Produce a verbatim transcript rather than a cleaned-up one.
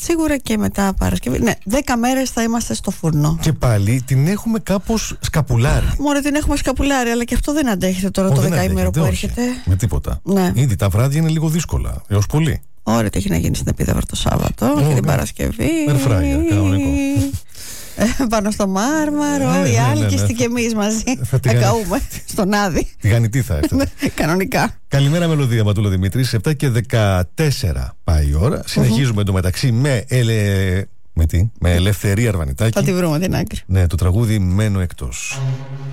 Σίγουρα και μετά Παρασκευή. Ναι, δέκα μέρες θα είμαστε στο φούρνο. Και πάλι την έχουμε κάπως σκαπουλάρει. Μωρέ, την έχουμε σκαπουλάρει, αλλά και αυτό δεν αντέχεται τώρα. Ο, το δεκαήμερο που έρχεται. Με τίποτα. Ναι. Ήδη τα βράδια είναι λίγο δύσκολα, έως πολύ. Ωραία, τι έχει να γίνει στην Επίδαυρο το Σάββατο oh, και την ναι. Παρασκευή. Ερφράγια, κανονικό. Πάνω στο Μάρμαρο, ναι, οι ναι, άλλοι ναι, ναι, και στην και εμείς μαζί. Θα, θα καούμε στον Άδη. Τηγανιτή θα έρθει. Κανονικά. Καλημέρα, Μελωδία Ματούλα Δημήτρη. επτά και δεκατέσσερα πάει η ώρα. Συνεχίζουμε mm-hmm. εντωμεταξύ με, ελε... με, τι? με Ελευθερία Αρβανιτάκη. Θα τη βρούμε την άκρη. Ναι, το τραγούδι Μένω εκτός.